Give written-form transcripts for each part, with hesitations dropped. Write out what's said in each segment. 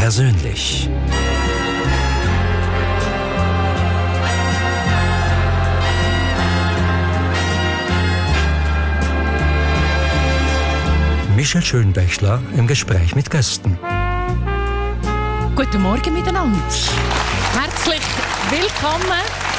persönlich. Michel Schönbächler im Gespräch mit Gästen. Guten Morgen miteinander. Herzlich willkommen.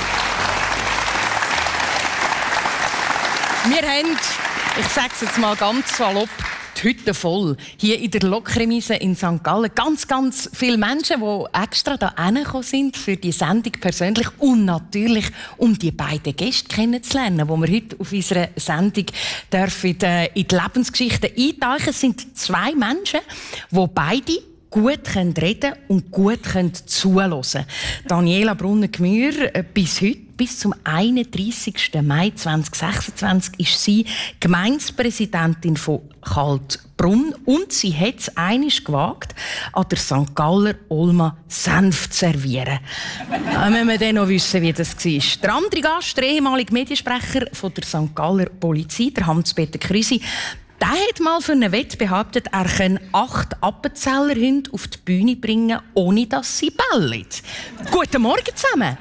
Wir haben, ich sage es jetzt mal ganz salopp, die Hütte voll. Hier in der Lokremise in St. Gallen. Ganz, ganz viele Menschen, die extra da hingekommen sind für die Sendung persönlich und natürlich, um die beiden Gäste kennenzulernen, die wir heute auf unserer Sendung dürfen, in die Lebensgeschichte eintauchen. Es sind zwei Menschen, die beide gut reden und gut zuhören können. Daniela Brunner-Gmür, bis zum 31. Mai 2026 ist sie Gemeindepräsidentin von Kaltbrunn und sie hat es einmal gewagt, an der St. Galler Olma Senf zu servieren. Da müssen wir dann noch wissen, wie das war. Der andere Gast, der ehemalige Mediensprecher von der St. Galler Polizei, der Hans-Peter Krüsi, der hat mal für eine Wette behauptet, er könne 8 Appenzellerhunde auf die Bühne bringen, ohne dass sie bellen. Guten Morgen zusammen.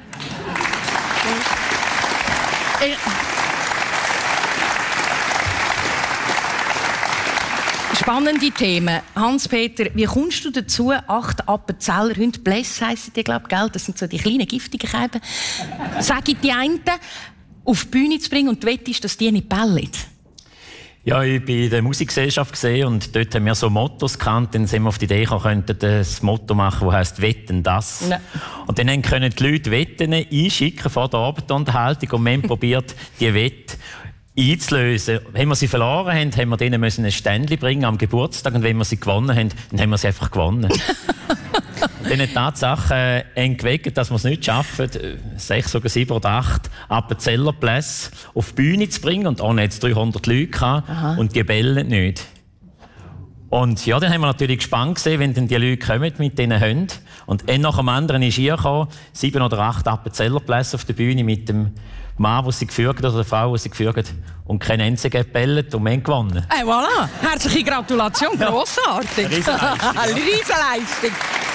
Spannende Themen. Hans-Peter, wie kommst du dazu, 8 Appenzellerhunde, Bless heissen die, glaube ich, das sind so die kleinen giftigen Käben, sage ich die einen, auf die Bühne zu bringen und du wettest, dass die nicht bellen? Ja, ich war in der Musikgesellschaft und dort haben wir so Mottos gekannt. Dann sind wir auf die Idee gekommen, könnten das Motto machen, das heisst «Wetten das». Ja. Und dann können die Leute Wetten einschicken vor der Abendunterhaltung und wir haben probiert, die Wette einzulösen. Wenn wir sie verloren haben, haben wir denen ein Ständchen bringen am Geburtstag und wenn wir sie gewonnen haben, dann haben wir sie einfach gewonnen. Dann hat die Tatsache geweckt, dass wir es nicht schaffen, 6 oder 7 oder 8 Appenzellerplätze auf die Bühne zu bringen. Und ohne jetzt 300 Leute gehabt, und die bellen nicht. Und ja, dann haben wir natürlich gespannt gesehen, wenn dann die Leute kommen mit diesen Hunden. Und ein nach dem anderen ist hier gekommen, 7 oder 8 Appenzellerplätze auf der Bühne mit dem Mann, der sie geführt hat, oder der Frau, die sie geführt hat, und kein einziger gebellt und wir haben gewonnen. Hey, voilà! Herzliche Gratulation, grossartig! Eine Riesenleistung!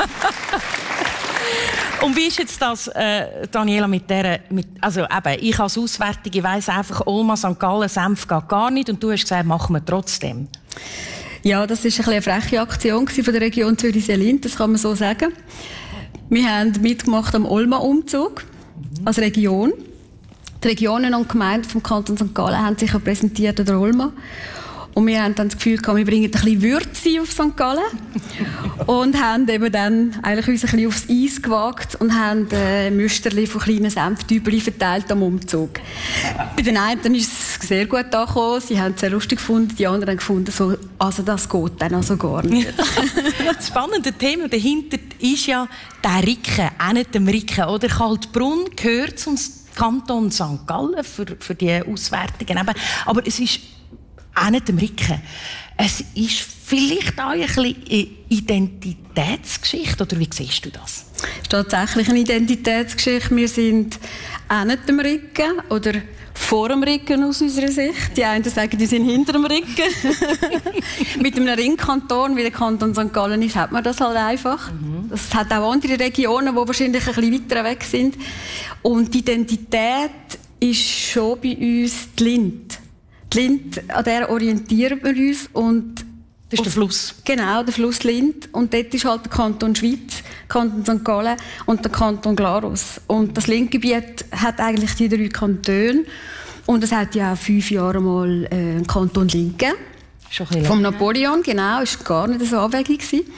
Und wie ist jetzt das, Daniela, also eben, ich als Auswärtige weiss einfach, Olma, St. Gallen, Senf geht gar nicht und du hast gesagt, machen wir trotzdem. Ja, das war eine freche Aktion von der Region Zürich-Selin, das kann man so sagen. Wir haben mitgemacht am Olma-Umzug als Region. Die Regionen und Gemeinden vom Kanton St. Gallen haben sich präsentiert an der Olma. Und wir haben dann das Gefühl gehabt, wir bringen ein bisschen Würze auf St. Gallen. Und haben eben dann eigentlich uns ein bisschen aufs Eis gewagt und haben Müsterli von kleinen Senftübeli verteilt am Umzug. Bei den einen ist es sehr gut angekommen, sie haben es sehr lustig gefunden, die anderen haben gefunden, so, also das geht dann also gar nicht. Das spannende Thema dahinter ist ja der Ricken, auch nicht dem Ricken. Oder Kaltbrunn gehört zum Kanton St. Gallen für die Auswertungen. Aber es ist auch nicht dem Ricken. Es ist vielleicht auch ein bisschen eine Identitätsgeschichte, oder wie siehst du das? Es ist tatsächlich eine Identitätsgeschichte. Wir sind auch nicht dem Ricken oder vor dem Ricken aus unserer Sicht. Die einen sagen, die sind hinter dem Ricken. Mit einem Ringkanton, wie der Kanton St. Gallen ist, hat man das halt einfach. Das hat auch andere Regionen, die wahrscheinlich ein bisschen weiter weg sind. Und die Identität ist schon bei uns die Lind. Die Lind, an der orientieren wir uns. Und das ist der Fluss. Genau, der Fluss Lind. Und dort ist halt der Kanton Schweiz, Kanton St. Gallen und der Kanton Glarus. Und das Lindgebiet hat eigentlich die 3 Kantone. Und es hat ja auch 5 Jahre mal einen Kanton Lind gegeben. Vom Napoleon, genau. Das war gar nicht so abwegig.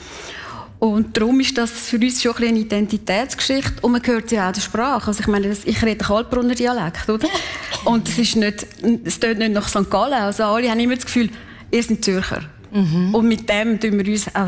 Und darum ist das für uns schon eine Identitätsgeschichte. Und man hört ja auch der Sprache. Also ich meine, ich rede Kaltbrunner Dialekt, oder? Und es tönt nicht nach St. Gallen. Also alle haben immer das Gefühl, ihr seid Zürcher. Und mit dem können wir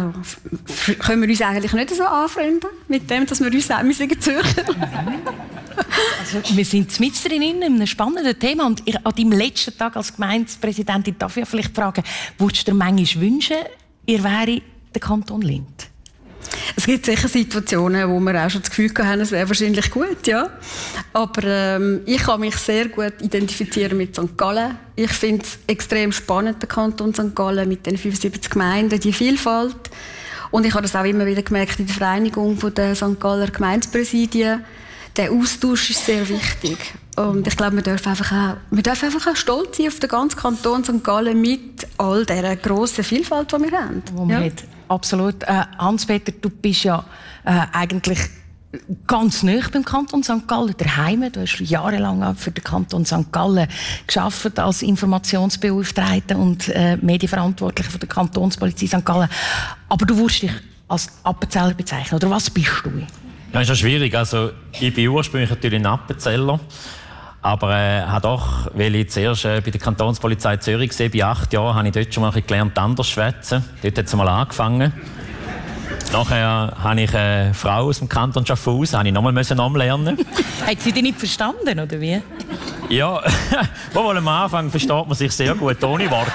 uns eigentlich nicht so anfreunden. Mit dem, dass wir uns sagen, wir sind Zürcher. Also, wir sind mitten in einem spannenden Thema. Und an deinem letzten Tag als Gemeindepräsidentin darf ich vielleicht fragen, würdest du dir manchmal wünschen, ihr wäre der Kanton Lind? Es gibt sicher Situationen, wo wir auch schon das Gefühl haben, es wäre wahrscheinlich gut, ja. Aber ich kann mich sehr gut identifizieren mit St. Gallen. Ich finde es extrem spannend, der Kanton St. Gallen mit den 75 Gemeinden, die Vielfalt. Und ich habe das auch immer wieder gemerkt in der Vereinigung der St. Galler Gemeindepräsidien. Der Austausch ist sehr wichtig. Und ich glaube, wir dürfen einfach auch stolz sein auf den ganzen Kanton St. Gallen mit all dieser grossen Vielfalt, die wir haben. Absolut. Hans-Peter, du bist ja eigentlich ganz nahe beim Kanton St. Gallen, daheim. Du hast jahrelang für den Kanton St. Gallen gearbeitet als Informationsbeauftragter und Medienverantwortlicher von der Kantonspolizei St. Gallen. Aber du wurdest dich als Appenzeller bezeichnen, oder was bist du? Ja, ist ja schwierig. Also, ich bin ursprünglich natürlich ein Appenzeller. Aber weil ich zuerst bei der Kantonspolizei Zürich war, bei 8 Jahren, habe ich dort schon mal gelernt, anders zu schwätzen. Dort hat es mal angefangen. Nachher habe ich eine Frau aus dem Kanton Schaffhausen, habe ich nochmal umlernen. Hat sie dich nicht verstanden, oder wie? Ja, wohl am Anfang versteht man sich sehr gut, ohne Wort.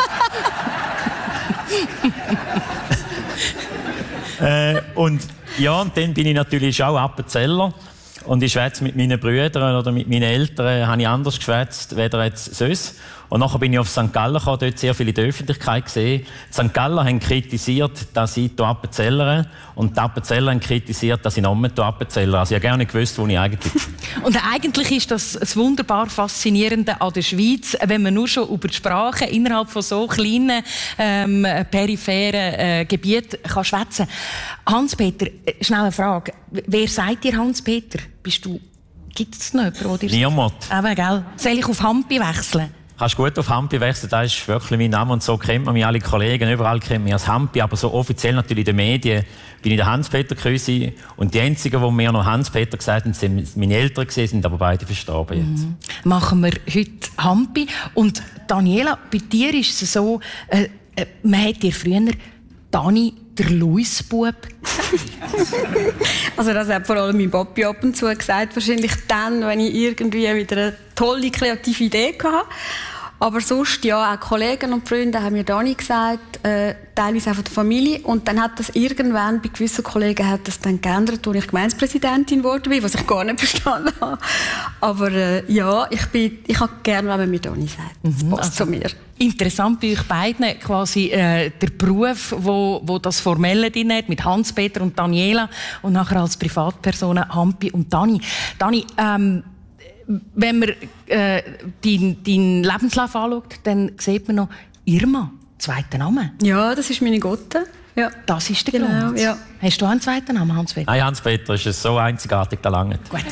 Und dann bin ich natürlich auch Appenzeller. Und ich schwätze mit meinen Brüdern oder mit meinen Eltern habe ich anders geschwätzt, weder jetzt sonst. Und nachher bin ich auf St. Gallen gekommen, dort sehr viele in der Öffentlichkeit gesehen. Die St. Gallen haben kritisiert, dass ich hier Appenzellere, und die Appenzeller haben kritisiert, dass ich noch mehr Appenzellere. Also ich habe gar nicht gewusst, wo ich eigentlich bin. Und eigentlich ist das wunderbar Faszinierende an der Schweiz, wenn man nur schon über die Sprache innerhalb von so kleinen, peripheren Gebieten kann schwätzen. Hans-Peter, schnell eine Frage. Wer sagt dir Hans-Peter? Gibt es noch jemanden? Niemand. Aber, gell? Soll ich auf Hampi wechseln? Kannst gut auf Hampi wechseln, das ist wirklich mein Name und so kennt man mich, alle Kollegen, überall kennt mich als Hampi, aber so offiziell natürlich in den Medien bin ich der Hans-Peter gewesen. Und die einzigen, die mir noch Hans-Peter gesagt haben, sind meine Eltern gewesen, sind aber beide verstorben jetzt. Machen wir heute Hampi. Und Daniela, bei dir ist es so, man hat dir früher Dani der Luisbub gesagt. Also das hat vor allem mein Papi ab und zu gesagt, wahrscheinlich dann, wenn ich irgendwie wieder eine tolle, kreative Idee hatte. Aber sonst, ja, auch Kollegen und Freunde haben mir Dani gesagt, teilweise auch von der Familie. Und dann hat das irgendwann, bei gewissen Kollegen hat das dann geändert, als ich Gemeindepräsidentin geworden bin, was ich gar nicht verstanden habe. Aber ja, ich habe gerne, wenn man mir Dani sagt. Das passt zu mir. Interessant bei euch beiden, quasi der Beruf, wo das Formelle drin hat, mit Hans-Peter und Daniela und nachher als Privatpersonen Hampi und Dani. Dani, wenn man deinen Lebenslauf anschaut, dann sieht man noch Irma, zweiter Name. Ja, das ist meine Gotte. Ja. Das ist der Grund. Ja. Hast du einen zweiten Namen, Hans-Peter? Nein, Hans-Peter ist so einzigartig, da lange. Gut.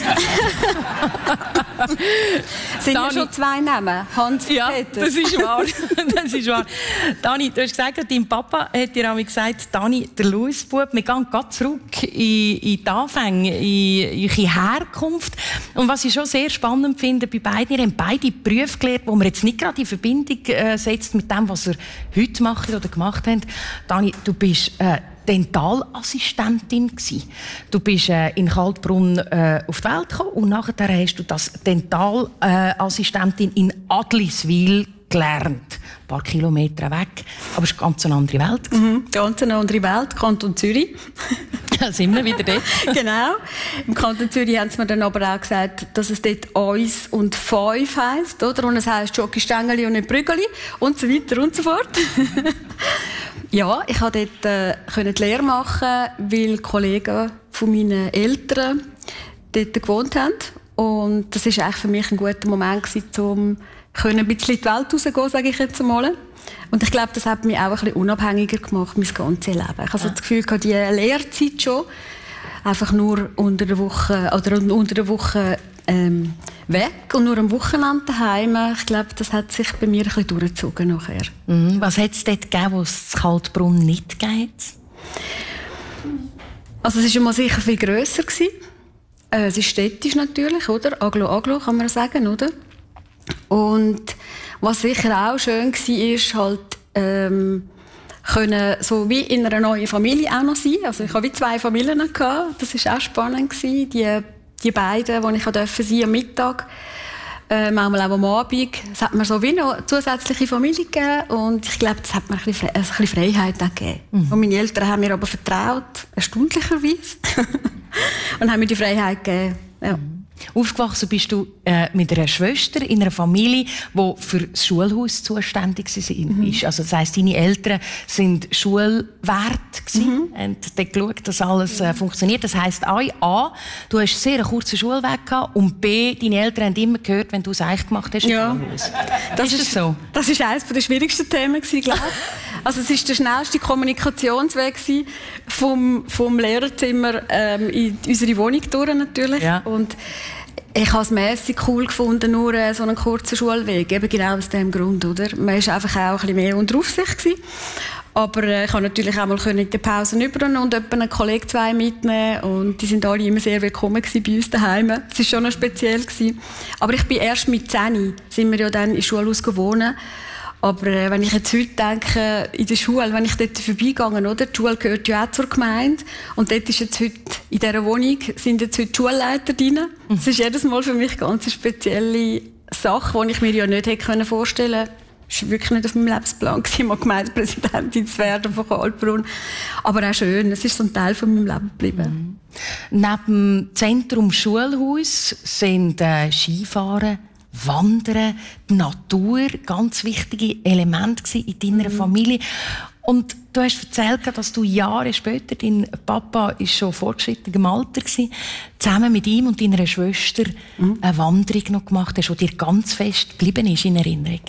Sind ja schon 2 Namen? Hans-Peter. Ja, das ist wahr. Das ist wahr. Dani, du hast gesagt, dein Papa hat dir einmal gesagt, Dani, der Luisbub, wir gehen gerade zurück in die Anfänge, in eure Herkunft. Und was ich schon sehr spannend finde bei beiden, ihr habt beide Berufe gelernt, die man jetzt nicht gerade in Verbindung setzt mit dem, was ihr heute macht oder gemacht habt. Dani, du bist Dentalassistentin gsi. Du bist in Kaltbrunn auf die Welt gekommen und nachher hast du das Dentalassistentin in Adliswil gelernt. Ein paar Kilometer weg. Aber es ist eine ganz andere Welt. Ganz eine andere Welt, Kanton Zürich. Da sind wir wieder dort. Genau. Im Kanton Zürich haben sie mir dann aber auch gesagt, dass es dort «Eins» und «Fünf» heisst, oder? Und es heisst «Schokistängeli» und nicht «Brügeli» und so weiter und so fort. Ja, ich konnte dort die Lehre machen, weil Kollegen von meinen Eltern dort gewohnt haben. Und das war eigentlich für mich ein guter Moment, um ein bisschen in die Welt rauszugehen, sage ich jetzt einmal. Und ich glaube, das hat mich auch ein bisschen unabhängiger gemacht, mein ganzes Leben. Ich habe so das Gefühl, die Lehrzeit schon, einfach nur unter der Woche weg und nur am Wochenende daheim. Ich glaube, das hat sich bei mir ein bisschen durchgezogen nachher. Was hat es dort gegeben, wo es in Kaltbrunn nicht gegeben hat? Also es war mal sicher viel grösser. Es ist städtisch natürlich, oder? Aglo kann man sagen, oder? Und was sicher auch schön war, ist halt, können so wie in einer neuen Familie auch noch sein. Also ich hatte wie 2 Familien gehabt. Das war auch spannend gewesen. Die beiden, die ich sein am Mittag, manchmal auch am Abend. Es hat mir so wie noch eine zusätzliche Familie gegeben und ich glaube, das hat mir ein bisschen Freiheit auch gegeben. Und meine Eltern haben mir aber vertraut, erstaunlicherweise, und haben mir die Freiheit gegeben. Ja. Aufgewachsen bist du mit einer Schwester in einer Familie, die für das Schulhaus zuständig war. Also das heisst, deine Eltern waren Schulwert und dort geschaut, dass alles funktioniert. Das heisst, A, du hast sehr einen kurzen Schulweg gehabt und B, deine Eltern haben immer gehört, wenn du es echt gemacht hast. Ja, das ist so. Das war eines der schwierigsten Themen, glaube ich. Also es war der schnellste Kommunikationsweg vom Lehrerzimmer in unsere Wohnung durch natürlich. Ja. Und ich habe es mässig cool gefunden, nur so einen kurzen Schulweg. Eben genau aus diesem Grund, oder? Man war einfach auch ein bisschen mehr unter Aufsicht gewesen. Aber ich konnte natürlich auch mal in der Pause rüber und etwa einen Kollegen 2 mitnehmen. Und die sind alle immer sehr willkommen bei uns daheim. Es war schon noch speziell gewesen. Aber ich bin erst mit 10, sind wir ja dann im Schulhaus gewohnt. Aber wenn ich jetzt heute denke, in der Schule, wenn ich dort vorbeigegangen, oder? Die Schule gehört ja auch zur Gemeinde. Und dort ist jetzt heute, in dieser Wohnung, sind jetzt heute Schulleiter drin. Das ist jedes Mal für mich ganz eine spezielle Sache, die ich mir ja nicht hätte vorstellen können. Es war wirklich nicht auf meinem Lebensplan, mal Gemeindepräsidentin zu werden von Kaltbrunn. Aber auch schön, es ist so ein Teil von meinem Leben geblieben. Neben dem Zentrum Schulhaus sind Skifahren, Wandern, die Natur ganz wichtige Elemente in deiner Familie. Und du hast erzählt, dass du Jahre später, dein Papa ist schon fortschrittlichem Alter gewesen, zusammen mit ihm und deiner Schwester eine Wanderung noch gemacht hast, die dir ganz fest geblieben ist in Erinnerung.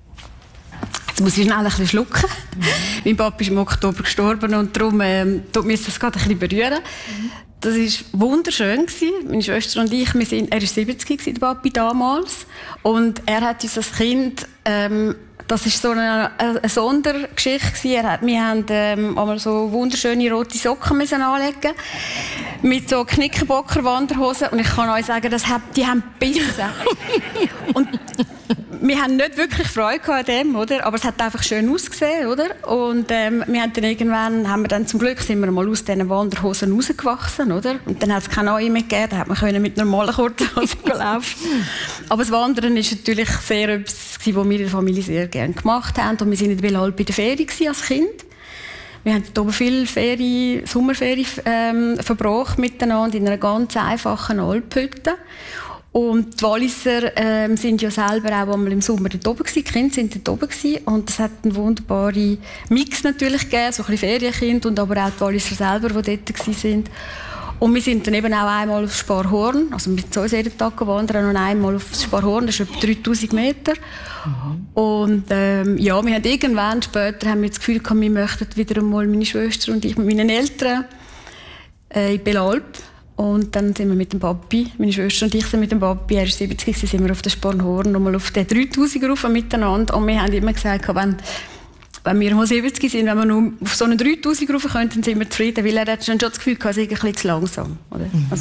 Jetzt muss ich schnell ein bisschen schlucken. Mein Papa ist im Oktober gestorben und darum tut mir das gerade ein bisschen berühren. Das war wunderschön. Meine Schwester und ich, er war 70, der Papi damals. Und er hat uns als Kind, das war so eine Sondergeschichte. Wir haben einmal so wunderschöne rote Socken anlegen mit so Knickerbocker-Wanderhosen. Und ich kann euch sagen, die haben gebissen. Und wir haben nicht wirklich Freude an dem, oder? Aber es hat einfach schön ausgesehen, oder? Und wir haben dann irgendwann, zum Glück sind wir mal aus diesen Wanderhosen rausgewachsen, oder? Und dann hat es keine neue mehr gegeben, da hat man mit normalen kurzen Hosen laufen. Aber das Wandern ist natürlich sehr etwas, was wir in der Familie sehr gerne gemacht haben. Und wir waren in Belalp bei der Ferien als Kind. Wir haben hier oben viele Sommerferien verbracht miteinander in einer ganz einfachen Alphütte. Und die Walliser sind ja selber auch einmal im Sommer dort oben gewesen. Die Kinder sind dort oben gewesen. Und es hat einen wunderbaren Mix natürlich gegeben, so ein bisschen Ferienkind und aber auch die Walliser selber, die dort waren. Und wir sind dann eben auch einmal aufs Sparhorn, also mit so jeden Tag gewandert, und einmal aufs Sparhorn, das ist etwa 3000 Meter. Und wir haben irgendwann später haben wir das Gefühl gehabt, wir möchten wieder einmal, meine Schwester und ich, mit meinen Eltern in Belalp. Und dann sind wir mit dem Papi, meine Schwester und ich sind mit dem Papi, er ist 70, sind wir auf den Sparhorn nochmal auf den 3000er rauf miteinander. Und wir haben immer gesagt, wenn wir mal 70 sind, wenn wir nur auf so einen 3000 rauf können, dann sind wir zufrieden, weil er hat schon das Gefühl gehabt, es ist ein bisschen zu langsam. Oder? Also.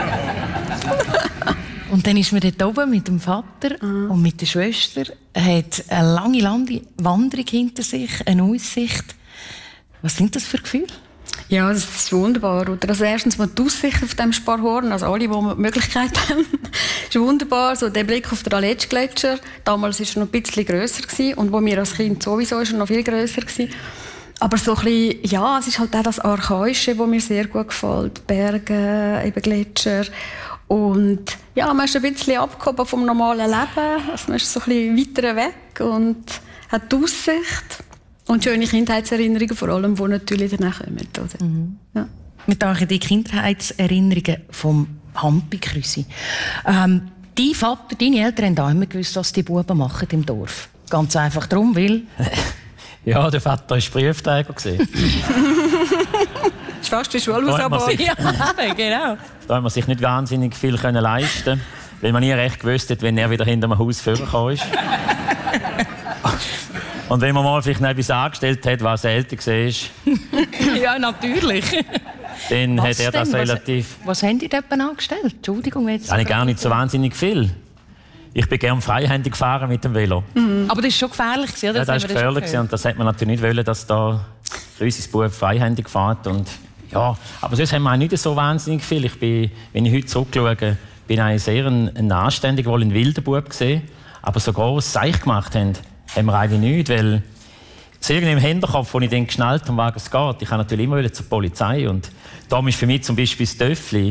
Und dann ist man dort oben mit dem Vater und mit der Schwester, hat eine lange Wanderung hinter sich, eine Aussicht. Was sind das für Gefühle? Ja, das ist wunderbar. Oder? Also erstens mal die Aussicht auf dem Sparhorn, also alle, die die Möglichkeit haben, ist wunderbar. So der Blick auf den Aletsch-Gletscher, damals war er noch ein bisschen grösser gewesen, und wo wir als Kind sowieso ist er noch viel grösser gewesen. Aber so ein bisschen, ja, es ist halt auch das Archaische, das mir sehr gut gefällt. Berge, eben Gletscher. Und ja, man ist ein bisschen abgehoben vom normalen Leben. Also man ist so ein bisschen weiter weg und hat die Aussicht. Und schöne Kindheitserinnerungen, vor allem, die natürlich danach kommen. Oder? Ja. Wir denken die Kindheitserinnerungen vom Hampi-Krüsi. Dein Vater, deine Eltern haben auch immer gewusst, was die Buben machen im Dorf. Ganz einfach darum, weil... Ja, der Vater war Briefträger. Das ist fast wie Schulhausabbau. Ja, genau. Da haben wir sich nicht wahnsinnig viel leisten können, weil man nie recht gewusst hat, wenn er wieder hinter dem Haus vorgekommen ist. Und wenn man mal vielleicht noch etwas angestellt hat, was älter war. Ja, natürlich. Dann hat er das relativ... Was haben die dort angestellt? Entschuldigung. Jetzt habe ich gar nicht so wahnsinnig viel. Ich bin gerne freihändig gefahren mit dem Velo. Aber das war schon gefährlich, oder? Ja, das war gefährlich und das hat man natürlich nicht wollen, dass da unser Bub freihändig fährt. Und ja, aber sonst haben wir auch nicht so wahnsinnig viel. Ich bin, wenn ich heute zurückschaue, bin ich sehr ein anständiger, wohl ein wilder Bub gesehen. Aber so gross Seich gemacht haben wir eigentlich nicht, weil es irgendwie im Hinterkopf, als ich dann geschnallt habe, um was es geht, ich habe natürlich immer zur Polizei. Und da ist für mich zum Beispiel das Töffli,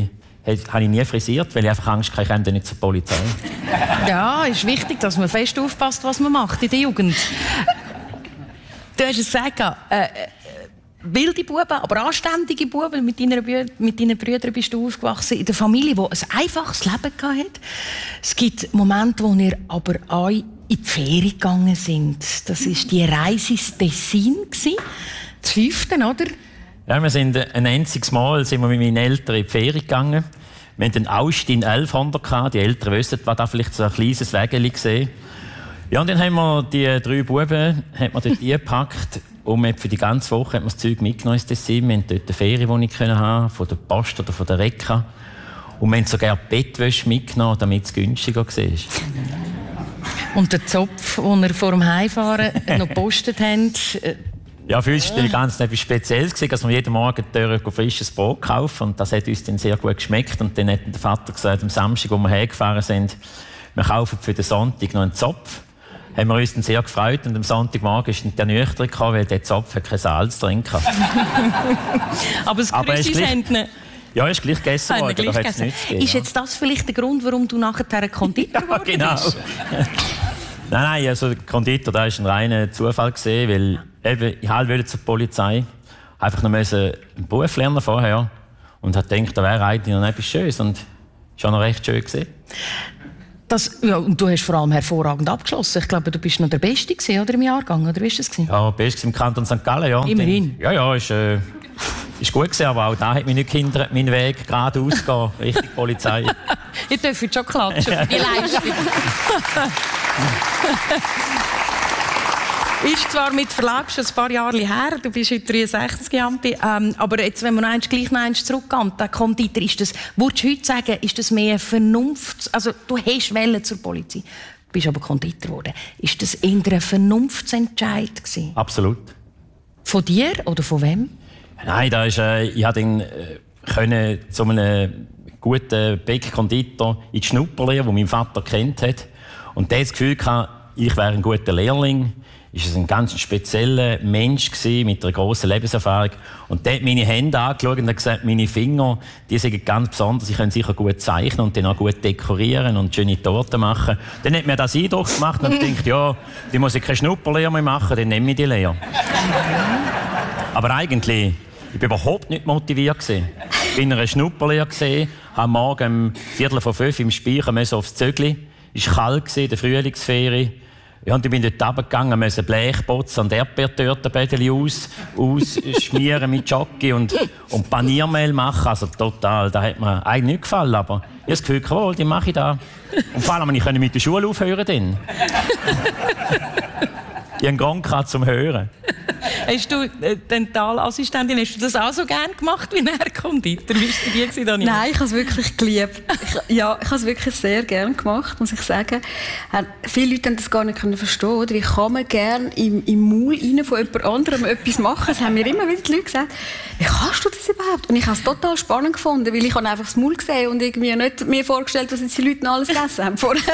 habe ich nie frisiert, weil ich einfach Angst hatte, ich komme nicht zur Polizei. Ja, ist wichtig, dass man fest aufpasst, was man macht in der Jugend. Du hast es gesagt, wilde Buben, aber anständige Buben. Mit deinen Brüdern bist du aufgewachsen in der Familie, die ein einfaches Leben hatte. Es gibt Momente, wo ihr aber auch in die Ferien gegangen sind. Das war die Reise ins Tessin, das 5., oder? Ja, wir sind ein einziges Mal sind wir mit meinen Eltern in die Ferien gegangen. Wir hatten einen Austin 1100 gehabt. Die Eltern wissen, was da vielleicht so ein kleines Wägeli gesehen. Ja, und dann haben wir die 3 Buben dort eingepackt. Und für die ganze Woche hat man das Zeug mitgenommen ins Tessin. Wir hatten dort eine Ferienwohnung haben, von der Post oder von der Reka. Und wir haben sogar Bettwäsche mitgenommen, damit es günstiger war. Und der Zopf, den ihr vor dem Heimfahren noch gepostet habt? Ja, für uns war das Ganze etwas Spezielles, dass wir jeden Morgen frisches Brot kaufen. Und das hat uns dann sehr gut geschmeckt. Und dann hat der Vater gesagt, am Samstag, als wir hergefahren sind, wir kaufen für den Sonntag noch einen Zopf. Haben wir uns dann sehr gefreut und am Sonntagmorgen ist dann der nüchtern gekommen, weil der Zopf kein Salz drin hatte. Aber das Grüß ist ja, ist gleich gegessen worden. Ist jetzt das vielleicht der Grund, warum du nachher ein Konditor geworden bist? Genau. Nein, also der Konditor, das war ein reiner Zufall gewesen, weil eben, ich wollte zur Polizei, einfach noch einen Beruf lernen vorher und habe gedacht, da wäre eigentlich noch etwas Schönes und es war noch recht schön gewesen. Ja, und du hast vor allem hervorragend abgeschlossen. Ich glaube, du bist noch der Beste gewesen, oder, im Jahrgang, oder wie war das? Ja, Beste im Kanton St. Gallen, ja. Immerhin. Ja, ist gut gewesen, aber auch da hat mich nicht gehindert, meinen Weg geradeaus gehen, Richtung Polizei. Ihr dürft schon klatschen für die Leistung. Ist zwar mit Verlag schon ein paar Jahre her, du bist heute 63 Jahre, aber jetzt, wenn man gleich noch eins zurückgeht, der Konditor, würdest du heute sagen, ist das mehr Vernunft? Also du hast Welle zur Polizei, bist aber Konditor geworden. Ist das eher ein Vernunftsentscheid gewesen? Absolut. Von dir oder von wem? Nein, ich konnte dann zu einem guten Bäck-Konditor in die Schnupperlehre, die mein Vater kennt hat. Und der hat das Gefühl gehabt, ich wäre ein guter Lehrling. Ist es ein ganz spezieller Mensch gewesen, mit einer grossen Lebenserfahrung. Und der hat meine Hände angeschaut und hat gesagt, meine Finger, die sind ganz besonders, sie können sicher gut zeichnen und dann auch gut dekorieren und schöne Torten machen. Dann hat mir das Eindruck gemacht und ich dachte, ja, die muss ich keine Schnupperlehre mehr machen, dann nehme ich die Lehre. Aber eigentlich, ich war überhaupt nicht motiviert gewesen. Ich war in einer Schnupperlehre gewesen, am Morgen um 4:45 im Speicher aufs Zögli. Es war kalt gewesen, der Frühlingsferie. Ja, und ich bin dort runtergegangen, musste Blechbotzen und Erdbeertörtenbädeli ausschmieren mit Jockey und Paniermehl machen. Also total, das hat mir eigentlich nicht gefallen, aber ich habe das Gefühl, jawohl, die mache ich da. Und vor allem, ich konnte mit der Schule aufhören. Dann. Ich habe einen Grund gehabt zum Hören. Hast du Dentalassistentin, hast du das auch so gerne gemacht wie ein Konditor? Wie war die Daniel? Nein, ich habe es wirklich geliebt. Ich habe es wirklich sehr gerne gemacht, muss ich sagen. Viele Leute haben das gar nicht verstehen, oder? Wie kann man gerne im Maul rein von jemand anderem etwas machen? Das haben mir immer wieder die Leute gesagt. Wie kannst du das überhaupt? Und ich habe es total spannend gefunden, weil ich habe einfach das Maul gesehen und irgendwie nicht mir vorgestellt, was jetzt die Leute noch alles gegessen haben vorher.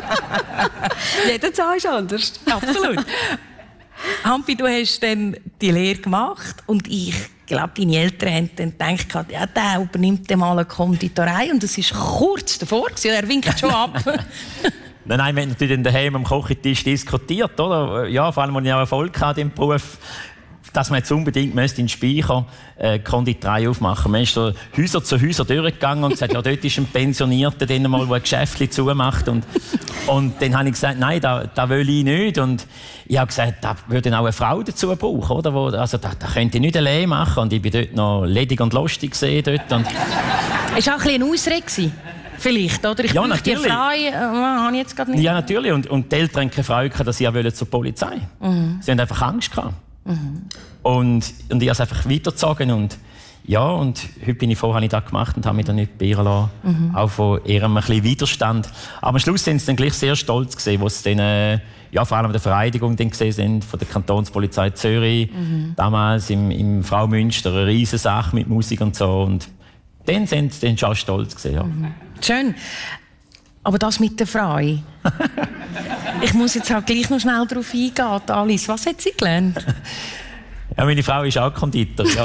Jeder Zahn ist anders. Absolut. Hampi, du hast dann die Lehre gemacht und ich glaube, deine Eltern haben dann gedacht, ja, der übernimmt dann mal eine Konditorei und das war kurz davor, er winkt schon ab. Nein, wir haben natürlich daheim am Kochentisch diskutiert, oder? Ja, vor allem, als ich auch Erfolg hatte im Beruf, dass man jetzt unbedingt in den Speicher Konditorei aufmachen müsste. Man ist so Häuser zu Häuser durchgegangen und gesagt, ja, dort ist ein Pensionierter, der mal ein Geschäftchen zumacht. Und dann habe ich gesagt, nein, das will ich nicht. Und ich habe gesagt, da würde auch eine Frau dazu brauchen, oder? Also, da könnte ich nicht allein machen. Und ich war dort noch ledig und lustig gesehen dort. Und es war auch ein bisschen eine Ausrede. Vielleicht, oder? Ich natürlich. Die Frau, habe ich jetzt gerade nicht. Ja, natürlich. Und die Eltern hatten keine Freude, dass sie zur Polizei wollten. Sie hatten einfach Angst gehabt. Und ich habe es einfach weitergezogen und ja, und heute bin ich froh, habe ich das gemacht und habe mich dann nicht beirren lassen. Auch von eher ein bisschen Widerstand. Aber am Schluss sind sie dann gleich sehr stolz gewesen, als sie dann, vor allem der Vereidigung dann gesehen sind von der Kantonspolizei Zürich, damals im Fraumünster, eine riesige Sache mit Musik und so. Und dann sind sie dann schon stolz gewesen, ja. Schön. Aber das mit der Frau. Ich muss jetzt halt gleich noch schnell darauf eingehen, Alice. Was hat sie gelernt? Ja, meine Frau ist auch Konditor. Ja.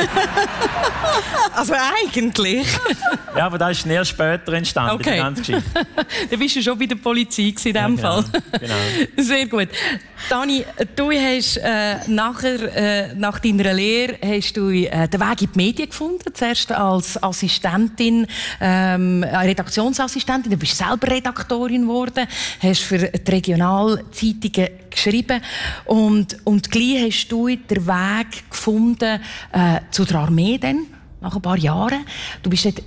Also eigentlich? Ja, aber das ist erst später entstanden, okay. Die ganze Geschichte. Dann bist du schon bei der Polizei in diesem Fall. Genau. Sehr gut. Dani, du hast nach deiner Lehre hast du den Weg in die Medien gefunden. Zuerst als Assistentin, Redaktionsassistentin. Du bist selber Redaktorin geworden, hast für die Regionalzeitungen geschrieben und gleich hast du den Weg gefunden zu der Armee dann, nach ein paar Jahren. Du bist dort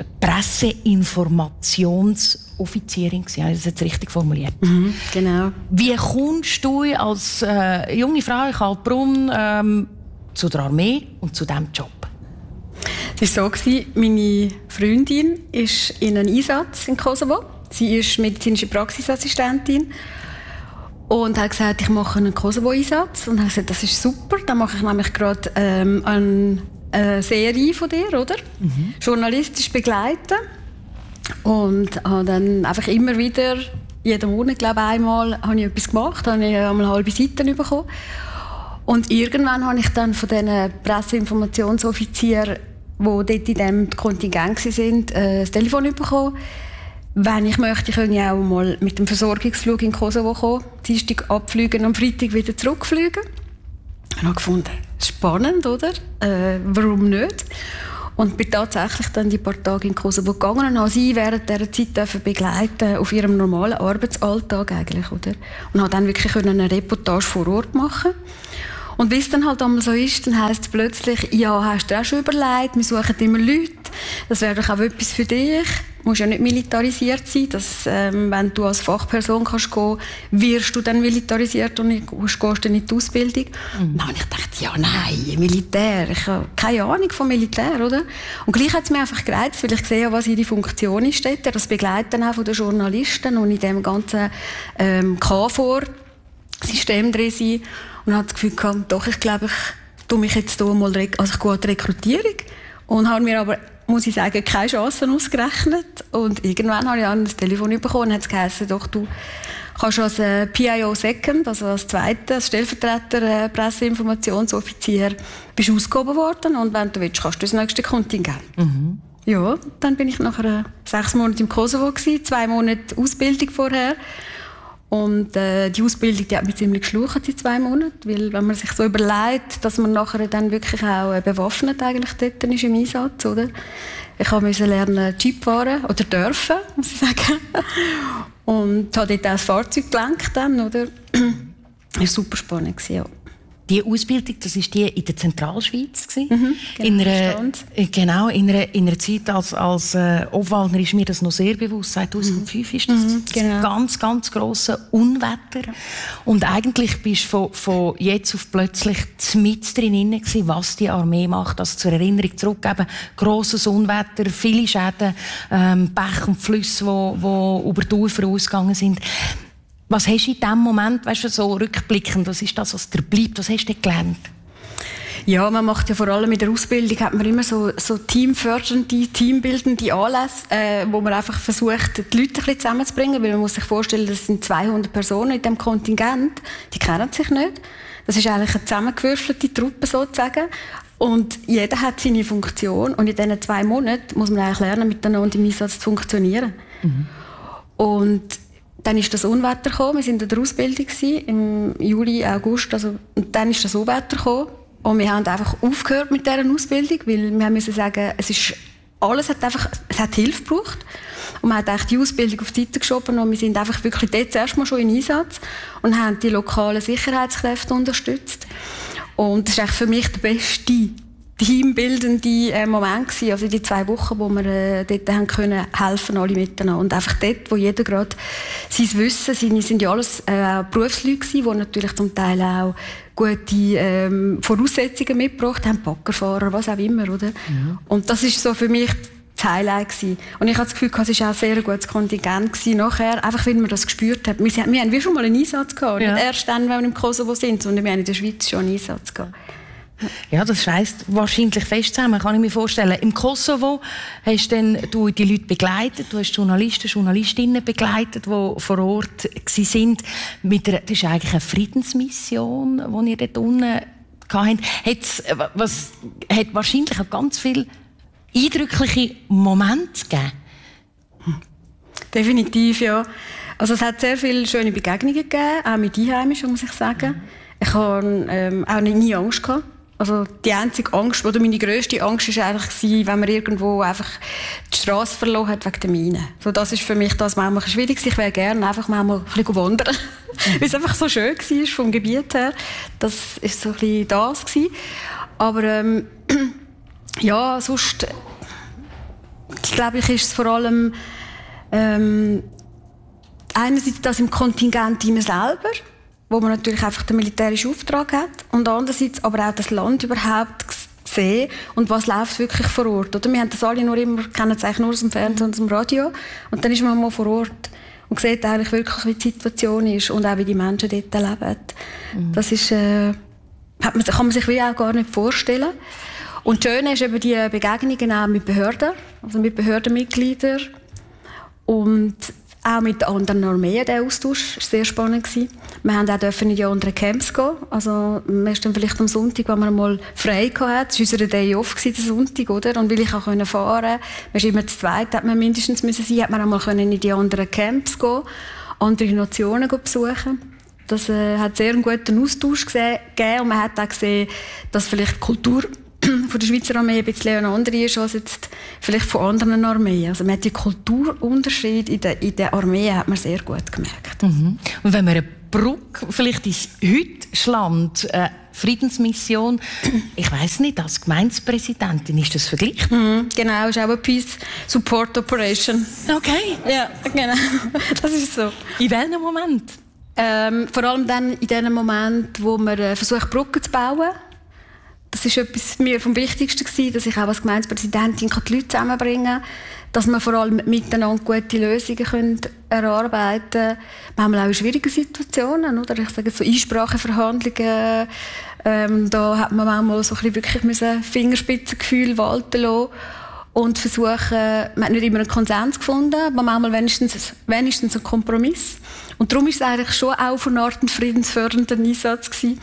Presseinformationsoffizierin gewesen, habe ich das jetzt richtig formuliert? Genau. Wie kommst du als junge Frau in Kaltbrunn zu der Armee und zu diesem Job? Es war so, meine Freundin ist in einem Einsatz in Kosovo. Sie ist medizinische Praxisassistentin und hat gesagt, ich mache einen Kosovo-Einsatz. Und hat gesagt, das ist super, dann mache ich nämlich gerade eine Serie von dir, oder? Journalistisch begleiten. Und habe dann einfach immer wieder, jeden Monat, glaube ich, einmal, habe ich etwas gemacht, habe ich einmal halbe Seiten bekommen. Und irgendwann habe ich dann von diesen Presseinformationsoffizieren, die dort in diesem Kontingent waren, das Telefon bekommen. Wenn ich möchte, kann ich auch mal mit dem Versorgungsflug in Kosovo kommen, Dienstag abfliegen und am Freitag wieder zurückfliegen. Ich habe gefunden, spannend, oder? Warum nicht? Und bin tatsächlich dann die paar Tage in Kosovo gegangen und habe sie während dieser Zeit begleiten auf ihrem normalen Arbeitsalltag eigentlich, oder? Und habe dann wirklich eine Reportage vor Ort machen. Und wie es dann halt einmal so ist, dann heisst es plötzlich, ja, hast du auch schon überlegt, wir suchen immer Leute, das wäre doch auch etwas für dich. Du musst ja nicht militarisiert sein, dass, wenn du als Fachperson kannst gehen, wirst du dann militarisiert und gehst dann in die Ausbildung. Dann habe ich gedacht, ja, nein, Militär, ich habe keine Ahnung vom Militär, oder? Und gleich hat es mir einfach gereizt, weil ich sehe, was ihre Funktion ist dort, das Begleiten auch von den Journalisten und in dem ganzen KFOR-System drin sein. Und habe das Gefühl gehabt, doch, ich glaube, ich tue mich jetzt hier mal ich gehe an die Rekrutierung. Und habe mir aber, muss ich sagen, keine Chancen ausgerechnet. Und irgendwann habe ich dann das Telefon bekommen und hat es geheißen, doch, du kannst als PIO Second, also als zweiter, als Stellvertreter Presseinformationsoffizier, bist ausgehoben worden. Und wenn du willst, kannst du das nächste Kontingent. Ja, dann bin ich nachher 6 Monate im Kosovo gewesen, 2 Monate Ausbildung vorher. Und die Ausbildung, die hat mich ziemlich geschlucht, die 2 Monate, weil wenn man sich so überlegt, dass man nachher dann wirklich auch bewaffnet eigentlich dort ist im Einsatz, oder? Ich musste lernen Jeep fahren, oder dürfen, muss ich sagen. Und habe dort auch das Fahrzeug gelenkt dann, oder? Das war super spannend, ja. Die Ausbildung, das war die in der Zentralschweiz. Genau, in einer Zeit als Obwaldner ist mir das noch sehr bewusst. 2005 ist das genau. Ganz, ganz grosse Unwetter. Und eigentlich bist du von jetzt auf plötzlich mit drin gewesen, was die Armee macht. Also zur Erinnerung zurückgeben, grosses Unwetter, viele Schäden, Bäche und Flüsse, die über die Ufer ausgegangen sind. Was hast du in diesem Moment, weißt du, so rückblickend, was ist das, was dir bleibt? Was hast du gelernt? Ja, man macht ja vor allem in der Ausbildung hat man immer so teamfördernde, teambildende Anlässe, wo man einfach versucht, die Leute ein bisschen zusammenzubringen, weil man muss sich vorstellen, das sind 200 Personen in diesem Kontingent, die kennen sich nicht. Das ist eigentlich eine zusammengewürfelte Truppe sozusagen. Und jeder hat seine Funktion und in diesen 2 Monaten muss man eigentlich lernen, miteinander im Einsatz zu funktionieren. Und dann ist das Unwetter gekommen. Wir waren in der Ausbildung im Juli, August. Und dann ist das Unwetter gekommen. Und wir haben einfach aufgehört mit dieser Ausbildung, weil wir müssen sagen, es hat Hilfe gebraucht. Und man hat eigentlich die Ausbildung auf die Seite geschoben und wir sind einfach wirklich dort erstmal schon in Einsatz und haben die lokalen Sicherheitskräfte unterstützt. Und das ist eigentlich für mich der beste teambildende Moment gewesen, also die 2 Wochen, wo wir dort haben können helfen, alle miteinander. Und einfach dort, wo jeder gerade sein Wissen, sind ja alles Berufsleute gewesen, die natürlich zum Teil auch gute Voraussetzungen mitgebracht haben, Baggerfahrer, was auch immer, oder? Und das ist so für mich das Highlight gewesen. Und ich habe das Gefühl, es war auch ein sehr gutes Kontingent gewesen. Nachher, einfach weil man das gespürt hat. Wir haben wie schon mal einen Einsatz gehabt. Ja. Nicht erst dann, wenn wir im Kosovo sind, sondern wir haben in der Schweiz schon einen Einsatz gehabt. Ja, das schweißt wahrscheinlich fest zusammen, kann ich mir vorstellen. Im Kosovo hast du die Leute begleitet, du hast Journalisten, Journalistinnen begleitet, die vor Ort waren. Das ist eigentlich eine Friedensmission, die ihr dort unten hatten, hat wahrscheinlich auch ganz viele eindrückliche Momente gegeben. Definitiv, ja. Also es hat sehr viele schöne Begegnungen gegeben, auch mit Einheimischen, muss ich sagen. Ich hatte auch nie Angst gehabt. Also die einzige Angst, oder meine grösste Angst war eigentlich, wenn man irgendwo einfach die Straße verloren hat wegen der Mine. So, das ist für mich das manchmal schwierig. Ich wäre gerne einfach manchmal ein bisschen wandern, weil es einfach so schön war vom Gebiet her. Das war so ein bisschen das gewesen. Aber ja, sonst glaube ich, ist es vor allem einerseits das im Kontingent immer selber, wo man natürlich einfach den militärischen Auftrag hat, und andererseits aber auch das Land überhaupt sehen und was läuft wirklich vor Ort. Oder? Wir haben das alle kennen es eigentlich nur aus dem Fernsehen und aus dem Radio, und dann ist man mal vor Ort und sieht eigentlich wirklich, wie die Situation ist und auch wie die Menschen dort leben. Das ist, kann man sich wie auch gar nicht vorstellen. Und das Schöne ist eben die Begegnungen auch mit Behörden, also mit Behördenmitgliedern und auch mit anderen Armeen. Der Austausch war sehr spannend. Wir durften in die anderen Camps gehen. Also, wir dann vielleicht am Sonntag, wenn man mal frei hatte. Das war unser Day off, der Sonntag, oder? Und weil ich auch fahren konnte, man ist immer zu zweit, hat man mindestens sein, hat man auch mal in die anderen Camps gehen, andere Nationen besuchen. Das hat sehr einen guten Austausch gegeben. Und man hat auch gesehen, dass vielleicht die Kultur von der Schweizer Armee ein bisschen eine andere ist als jetzt vielleicht von anderen Armeen. Also man hat die Kulturunterschied in der Armee hat man sehr gut gemerkt. Und wenn man eine Brücke vielleicht ins Deutschland, Friedensmission, ich weiss nicht, als Gemeindepräsidentin, ist das vergleichbar? Genau, ist auch eine Peace Support Operation. Okay. Ja, genau. Das ist so. In welchem Moment? Vor allem dann in dem Moment, wo man versucht, Brücken zu bauen. Das war etwas mir vom Wichtigsten gewesen, dass ich auch als Gemeindepräsidentin die Leute zusammenbringen kann, dass wir vor allem miteinander gute Lösungen erarbeiten können. Manchmal auch in schwierigen Situationen, oder? Ich sage so Einspracheverhandlungen, da hat man manchmal so ein bisschen wirklich Fingerspitzengefühl walten lassen und versuchen, man hat nicht immer einen Konsens gefunden, aber manchmal wenigstens einen Kompromiss. Und darum war es eigentlich schon auch von einer Art ein friedensfördernder Einsatz gewesen.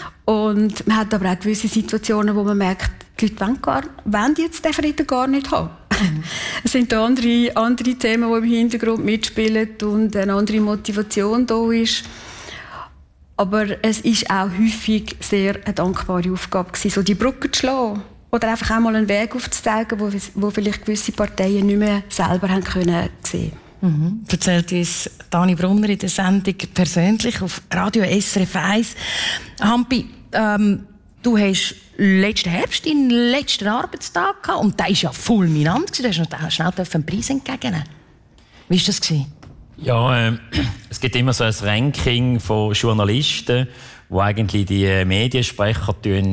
Und man hat aber auch gewisse Situationen, wo man merkt, die Leute wollen jetzt den Frieden gar nicht haben. Es sind da andere Themen, die im Hintergrund mitspielen und eine andere Motivation da ist. Aber es ist auch häufig sehr eine dankbare Aufgabe gewesen, so die Brücke zu schlagen. Oder einfach auch mal einen Weg aufzuzeigen, wo vielleicht gewisse Parteien nicht mehr selber haben können sehen. Erzählt uns Dani Brunner in der Sendung persönlich auf Radio SRF 1. Hampi, du hast letzten Herbst deinen letzten Arbeitstag gehabt und der war ja fulminant. Du hast noch schnell einen Preis entgegennehmen. Wie war das? Ja, es gibt immer so ein Ranking von Journalisten, wo eigentlich die Mediensprecher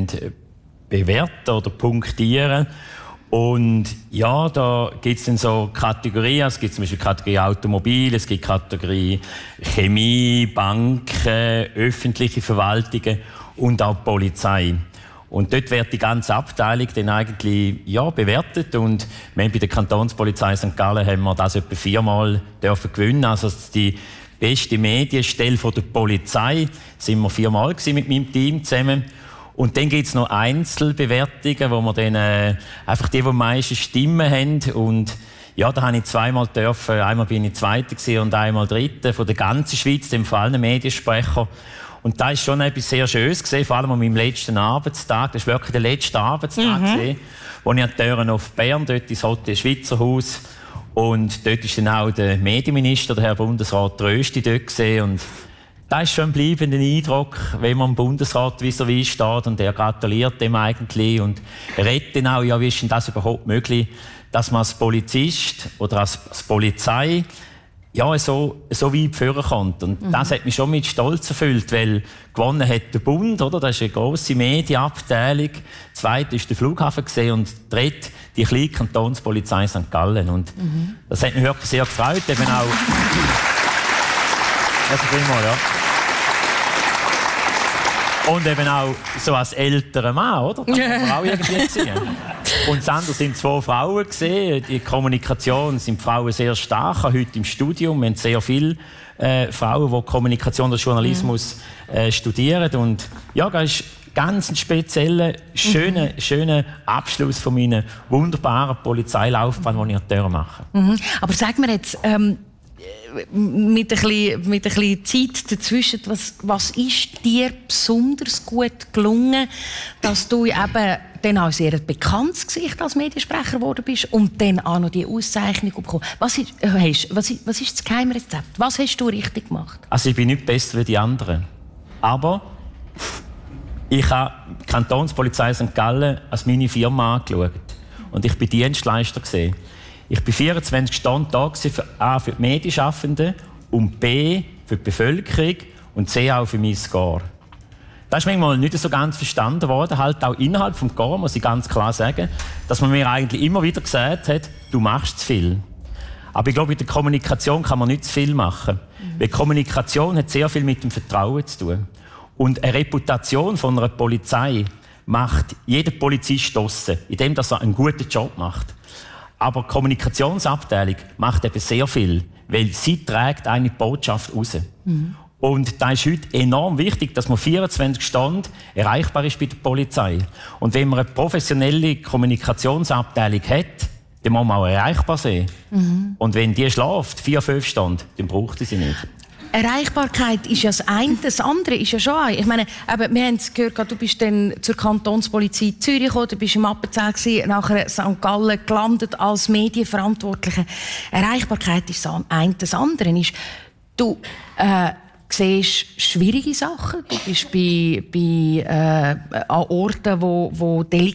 bewerten oder punktieren. Und ja, da gibt es dann so Kategorien. Es gibt zum Beispiel Kategorie Automobil, es gibt Kategorie Chemie, Banken, öffentliche Verwaltungen und auch Polizei. Und dort wird die ganze Abteilung dann eigentlich bewertet. Und wir haben bei der Kantonspolizei St. Gallen haben wir das etwa 4-mal gewinnen. Also die beste Medienstelle von der Polizei sind wir 4-mal mit meinem Team zusammen. Und dann gibt es noch Einzelbewertungen, wo wir dann einfach die am meisten Stimmen haben. Und ja, da habe ich 2-mal dürfen. Einmal bin ich Zweiter und einmal Dritter von der ganzen Schweiz, dem von allen Mediensprechern. Und da ist schon etwas sehr Schönes gesehen, vor allem an meinem letzten Arbeitstag. Das war wirklich der letzte Arbeitstag, wo ich an die Türen auf Bern, dort ins Hotel Schweizer Haus. Und dort ist dann auch der Medienminister, der Herr Bundesrat Trösti, dort gesehen. Und das ist schon ein bleibender Eindruck, wenn man im Bundesrat vis-à-vis steht und er gratuliert dem eigentlich und redet dann auch, wie ist denn das überhaupt möglich, dass man als Polizist oder als Polizei so weit führen kommt. Und das hat mich schon mit Stolz erfüllt, weil gewonnen hat der Bund, oder? Das ist eine grosse Medienabteilung. Zweit ist der Flughafen gesehen und dritt die kleine Kantonspolizei St. Gallen. Und das hat mich wirklich sehr gefreut, eben auch. Also vielmals, ja. Und eben auch so als älterer Mann, oder? Das kann man auch irgendwie sehen. Und das andere sind 2 Frauen gesehen. Die Kommunikation sind Frauen sehr stark. Auch heute im Studium wir haben sehr viele Frauen, die Kommunikation oder Journalismus studieren. Und ja, das ist ganz speziellen, schönen Abschluss von meiner wunderbaren Polizeilaufbahn, die ich machen durfte. Aber sag mir jetzt, mit ein bisschen Zeit dazwischen, was ist dir besonders gut gelungen, dass du eben dann auch sehr ein bekanntes Gesicht als Mediensprecher geworden bist und dann auch noch die Auszeichnung bekommen? Was ist das Geheimrezept? Was hast du richtig gemacht? Also ich bin nicht besser wie die anderen. Aber ich habe die Kantonspolizei St. Gallen als meine Firma angeschaut. Und ich war Dienstleister. Ich war 24 Stunden da für A, für die Medienschaffenden und B, für die Bevölkerung und C, auch für mein Score. Das ist manchmal nicht so ganz verstanden worden, halt auch innerhalb des Score, muss ich ganz klar sagen, dass man mir eigentlich immer wieder gesagt hat, du machst zu viel. Aber ich glaube, in der Kommunikation kann man nicht zu viel machen. Weil Kommunikation hat sehr viel mit dem Vertrauen zu tun. Und eine Reputation von einer Polizei macht jeder Polizist draussen, indem er einen guten Job macht. Aber die Kommunikationsabteilung macht eben sehr viel, weil sie trägt eine Botschaft raus. Und da ist heute enorm wichtig, dass man 24 Stunden erreichbar ist bei der Polizei. Und wenn man eine professionelle Kommunikationsabteilung hat, dann muss man auch erreichbar sein. Und wenn die schläft, 4-5 Stunden, dann braucht sie nicht. Erreichbarkeit ist ja das eine, das andere ist ja schon ein. Ich meine, eben, wir haben es gehört, du bist dann zur Kantonspolizei Zürich gekommen, du bist im Appenzell gewesen, nachher St. Gallen gelandet als Medienverantwortlicher. Erreichbarkeit ist das eine, das andere ist, du siehst schwierige Sachen, du bist an Orten, wo